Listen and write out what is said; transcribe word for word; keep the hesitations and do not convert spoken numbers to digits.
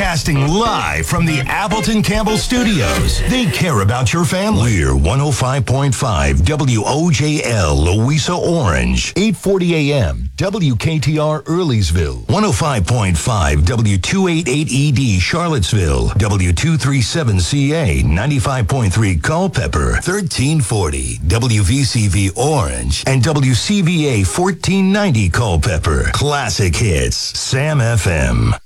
Broadcasting live from the Appleton Campbell Studios. They care about your family. We're one oh five point five W O J L Louisa Orange, eight forty a.m. W K T R Earlysville, one oh five point five W two eighty-eight E D Charlottesville, W two thirty-seven C A, ninety-five point three Culpeper, thirteen forty W V C V Orange, and W C V A fourteen ninety Culpeper. Classic hits, Sam F M.